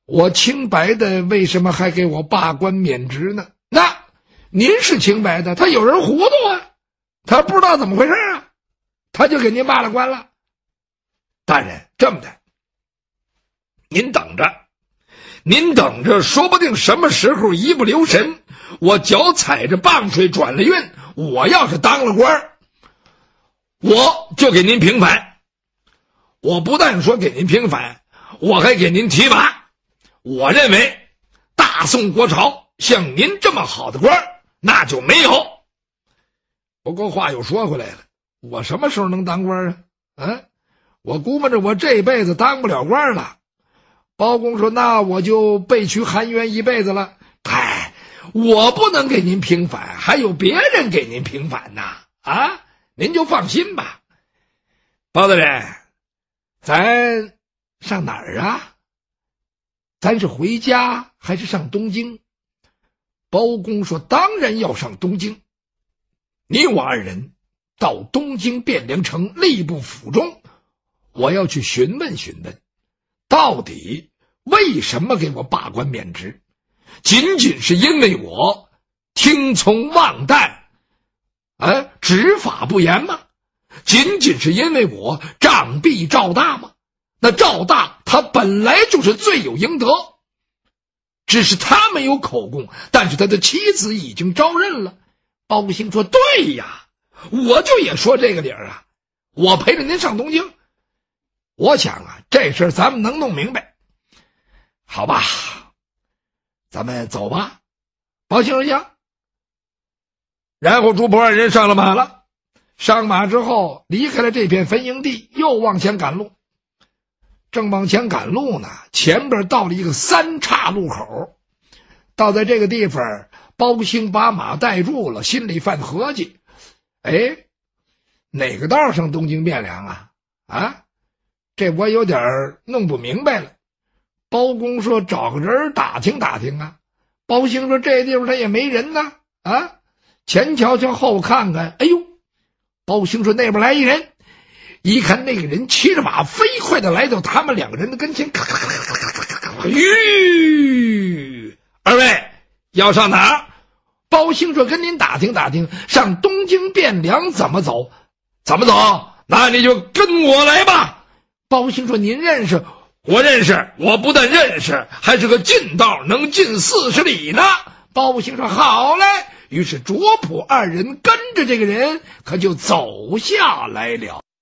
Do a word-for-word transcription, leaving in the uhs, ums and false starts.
我清白的，为什么还给我罢官免职呢？那您是清白的，他有人糊涂啊，他不知道怎么回事啊，他就给您罢了官了。大人，这么的，您等着，您等着，说不定什么时候一不留神，我脚踩着棒槌转了运，我要是当了官，我就给您平反。我不但说给您平反，我还给您提拔。我认为大宋国朝像您这么好的官那就没有。不过话又说回来了，我什么时候能当官啊？啊，我估摸着我这辈子当不了官了。包公说，那我就背屈含冤一辈子了。嗨，我不能给您平反，还有别人给您平反呢。啊，您就放心吧。包大人，咱上哪儿啊？咱是回家还是上东京？包公说，当然要上东京。你我二人到东京汴梁城吏部府中，我要去询问询问，到底为什么给我罢官免职？仅仅是因为我听从妄诞，啊，执法不严吗？仅仅是因为我杖毙赵大吗？那赵大他本来就是罪有应得，只是他没有口供，但是他的妻子已经招认了。包兴说，对呀，我就也说这个理儿啊，我陪着您上东京。我想啊，这事咱们能弄明白。好吧，咱们走吧。包兴说行。然后朱仆二人上了马了，上马之后离开了这片坟营地，又往前赶路。正往前赶路呢，前边到了一个三岔路口。到在这个地方，包兴把马带住了，心里犯合计，哎，哪个道上东京汴梁啊？啊，这我有点弄不明白了。包公说，找个人打听打听啊。包兴说，这地方他也没人呢。啊，前瞧瞧后看看，哎呦，包兴说，那边来一人。一看那个人骑着马飞快的来到他们两个人的跟前，咔咔咔咔咔咔咔咔，吁，二位要上哪儿？包兴说，跟您打听打听，上东京汴梁怎么走？怎么走？那你就跟我来吧。包兴说，您认识？我认识，我不但认识，还是个近道，能进四十里呢。包兴说，好嘞。于是卓普二人跟着这个人可就走下来了。